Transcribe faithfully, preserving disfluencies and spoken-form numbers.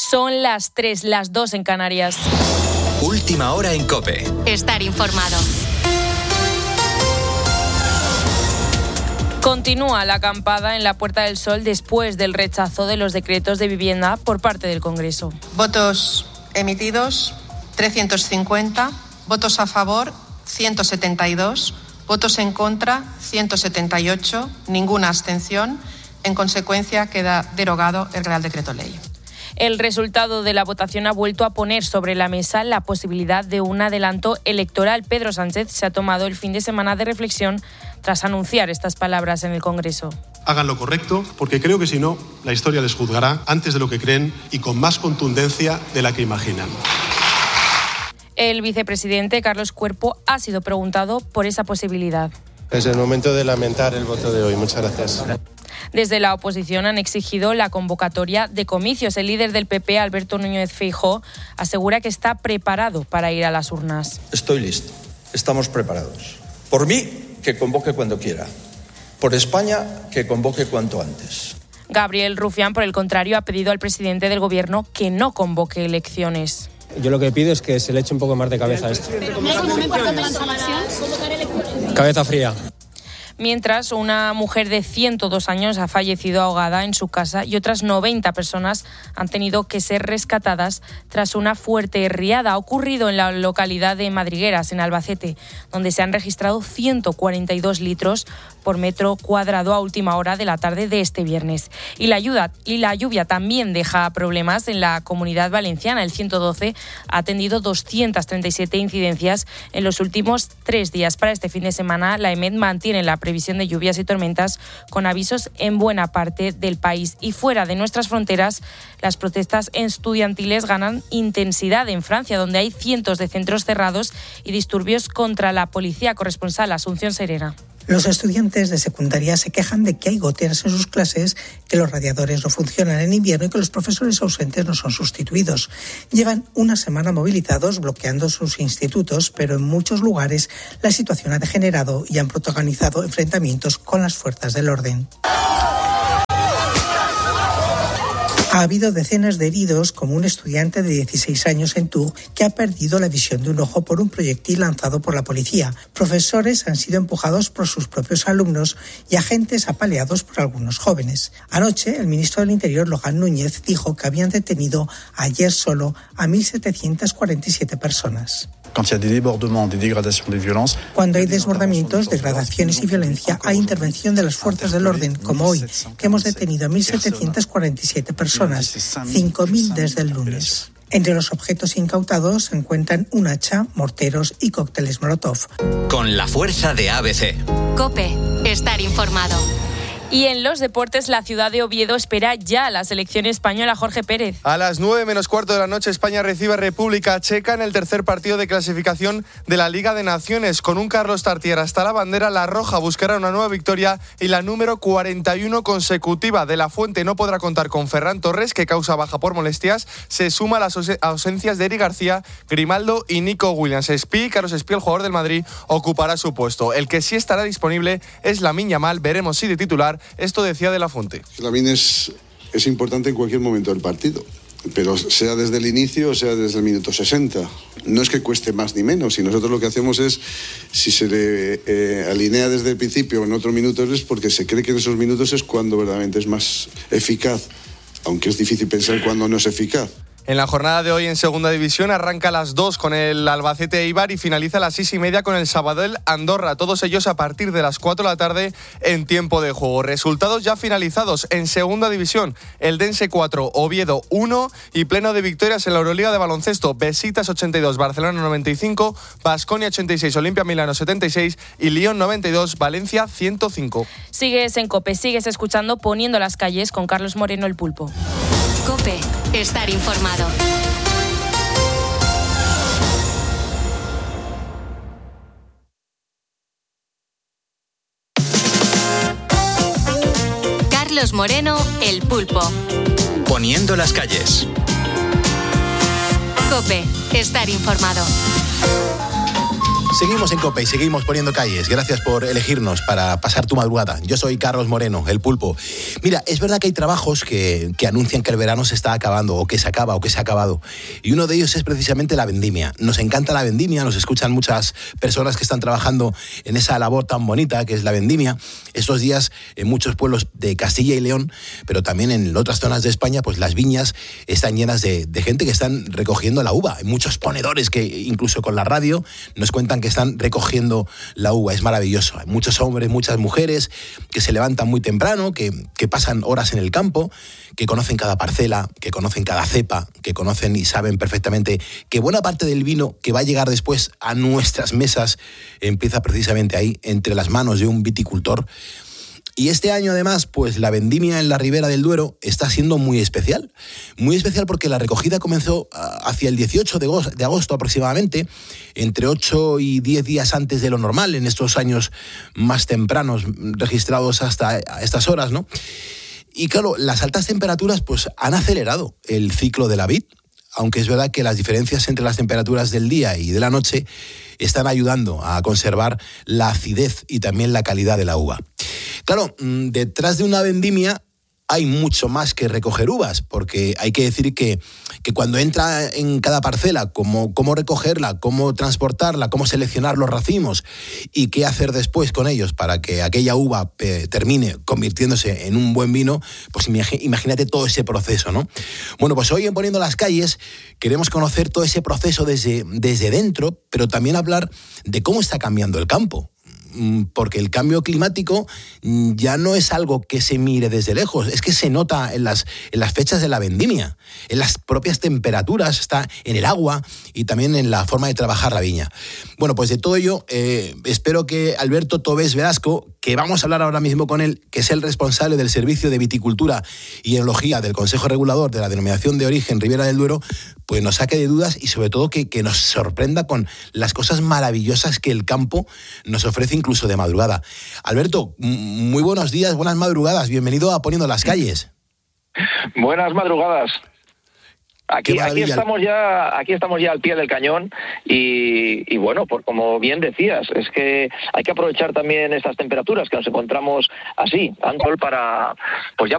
Son las tres, las dos en Canarias. Última hora en COPE. Estar informado. Continúa la acampada en la Puerta del Sol después del rechazo de los decretos de vivienda por parte del Congreso. Votos emitidos, trescientos cincuenta. Votos a favor, ciento setenta y dos. Votos en contra, ciento setenta y ocho. Ninguna abstención. En consecuencia, queda derogado el Real Decreto Ley. El resultado de la votación ha vuelto a poner sobre la mesa la posibilidad de un adelanto electoral. Pedro Sánchez se ha tomado el fin de semana de reflexión tras anunciar estas palabras en el Congreso. Hagan lo correcto, porque creo que si no, la historia les juzgará antes de lo que creen y con más contundencia de la que imaginan. El vicepresidente Carlos Cuerpo ha sido preguntado por esa posibilidad. Es el momento de lamentar el voto de hoy. Muchas gracias. Desde la oposición han exigido la convocatoria de comicios. El líder del P P, Alberto Núñez Feijóo, asegura que está preparado para ir a las urnas. Estoy listo. Estamos preparados. Por mí, que convoque cuando quiera. Por España, que convoque cuanto antes. Gabriel Rufián, por el contrario, ha pedido al presidente del Gobierno que no convoque elecciones. Yo lo que pido es que se le eche un poco más de cabeza a esto. Cabeza fría. Mientras, una mujer de ciento dos años ha fallecido ahogada en su casa y otras noventa personas han tenido que ser rescatadas tras una fuerte riada. Ha ocurrido en la localidad de Madrigueras, en Albacete, donde se han registrado ciento cuarenta y dos litros por metro cuadrado a última hora de la tarde de este viernes. Y la, ayuda, y la lluvia también deja problemas en la Comunidad Valenciana. El ciento doce ha atendido doscientas treinta y siete incidencias en los últimos tres días. Para este fin de semana, la EMET mantiene la previsión de lluvias y tormentas con avisos en buena parte del país. Y fuera de nuestras fronteras, las protestas estudiantiles ganan intensidad en Francia, donde hay cientos de centros cerrados y disturbios contra la policía. Corresponsal Asunción Serena. Los estudiantes de secundaria se quejan de que hay goteras en sus clases, que los radiadores no funcionan en invierno y que los profesores ausentes no son sustituidos. Llevan una semana movilizados bloqueando sus institutos, pero en muchos lugares la situación ha degenerado y han protagonizado enfrentamientos con las fuerzas del orden. Ha habido decenas de heridos, como un estudiante de dieciséis años en Tours que ha perdido la visión de un ojo por un proyectil lanzado por la policía. Profesores han sido empujados por sus propios alumnos y agentes apaleados por algunos jóvenes. Anoche, el ministro del Interior, Logan Núñez, dijo que habían detenido ayer solo a mil setecientas cuarenta y siete personas. Cuando hay desbordamientos, degradaciones y violencia, hay intervención de las fuerzas del orden, como hoy, que hemos detenido a mil setecientas cuarenta y siete personas, cinco mil desde el lunes. Entre los objetos incautados se encuentran un hacha, morteros y cócteles Molotov. Con la fuerza de A B C. COPE. Estar informado. Y en los deportes, la ciudad de Oviedo espera ya a la selección española. Jorge Pérez. A las nueve menos cuarto de la noche, España recibe a República Checa en el tercer partido de clasificación de la Liga de Naciones. Con un Carlos Tartiere hasta la bandera, la roja buscará una nueva victoria y la número cuarenta y uno consecutiva. De la Fuente no podrá contar con Ferran Torres, que causa baja por molestias. Se suma a las ausencias de Eric García, Grimaldo y Nico Williams. Espí, Carlos Espí, el jugador del Madrid, ocupará su puesto. El que sí estará disponible es Lamine Yamal. Veremos si de titular. Esto decía De la Fuente. Lamine es, es importante en cualquier momento del partido, pero sea desde el inicio o sea desde el minuto sesenta. No es que cueste más ni menos, y nosotros lo que hacemos es, si se le eh, alinea desde el principio en otro minuto, es porque se cree que en esos minutos es cuando verdaderamente es más eficaz, aunque es difícil pensar cuándo no es eficaz. En la jornada de hoy en Segunda División arranca a las dos con el Albacete Eibar y finaliza a las seis y media con el Sabadell Andorra. Todos ellos a partir de las cuatro de la tarde en tiempo de juego. Resultados ya finalizados en Segunda División. El Dense cuatro, Oviedo uno y pleno de victorias en la Euroliga de baloncesto. Besiktas ochenta y dos, Barcelona noventa y cinco, Baskonia ochenta y seis, Olimpia Milano setenta y seis y Lyon noventa y dos, Valencia ciento cinco. Sigues en COPE, sigues escuchando Poniendo las calles con Carlos Moreno, el Pulpo. COPE. Estar informado. Carlos Moreno, el Pulpo. Poniendo las calles. COPE. Estar informado. Seguimos en COPE y seguimos poniendo calles. Gracias por elegirnos para pasar tu madrugada. Yo soy Carlos Moreno, el Pulpo. Mira, es verdad que hay trabajos que, que anuncian que el verano se está acabando, o que se acaba, o que se ha acabado. Y uno de ellos es precisamente la vendimia. Nos encanta la vendimia, nos escuchan muchas personas que están trabajando en esa labor tan bonita que es la vendimia. Estos días, en muchos pueblos de Castilla y León, pero también en otras zonas de España, pues las viñas están llenas de, de gente que están recogiendo la uva. Hay muchos ponedores que incluso con la radio nos cuentan que están recogiendo la uva. Es maravilloso. Hay muchos hombres, muchas mujeres que se levantan muy temprano, que, que pasan horas en el campo, que conocen cada parcela, que conocen cada cepa, que conocen y saben perfectamente que buena parte del vino que va a llegar después a nuestras mesas empieza precisamente ahí, entre las manos de un viticultor. Y este año, además, pues la vendimia en la Ribera del Duero está siendo muy especial. Muy especial porque la recogida comenzó hacia el dieciocho de agosto aproximadamente, entre ocho y diez días antes de lo normal, en estos años más tempranos registrados hasta estas horas, ¿no? Y claro, las altas temperaturas pues han acelerado el ciclo de la vid, aunque es verdad que las diferencias entre las temperaturas del día y de la noche están ayudando a conservar la acidez y también la calidad de la uva. Claro, detrás de una vendimia hay mucho más que recoger uvas, porque hay que decir que, que cuando entra en cada parcela, cómo, cómo recogerla, cómo transportarla, cómo seleccionar los racimos y qué hacer después con ellos para que aquella uva eh, termine convirtiéndose en un buen vino, pues imagínate todo ese proceso, ¿no? Bueno, pues hoy en Poniendo las Calles queremos conocer todo ese proceso desde, desde dentro, pero también hablar de cómo está cambiando el campo. Porque el cambio climático ya no es algo que se mire desde lejos, es que se nota en las, en las fechas de la vendimia, en las propias temperaturas, está en el agua y también en la forma de trabajar la viña. Bueno, pues de todo ello, eh, espero que Alberto Tobés Velasco, que vamos a hablar ahora mismo con él, que es el responsable del Servicio de Viticultura y Enología del Consejo Regulador de la Denominación de Origen Ribera del Duero, pues nos saque de dudas y sobre todo que, que nos sorprenda con las cosas maravillosas que el campo nos ofrece incluso de madrugada. Alberto, muy buenos días, buenas madrugadas, bienvenido a Poniendo las Calles. Buenas madrugadas. Aquí, aquí estamos ya, aquí estamos ya al pie del cañón y, y bueno, pues como bien decías, es que hay que aprovechar también estas temperaturas que nos encontramos así, tanto para, pues ya